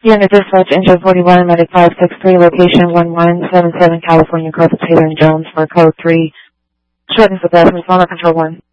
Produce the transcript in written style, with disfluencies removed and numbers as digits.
Unit Dispatch, Engine 41, Medic 563, location 1177, California, Carpet Taylor and Jones for code 3. Shortness of breath, responder control 1.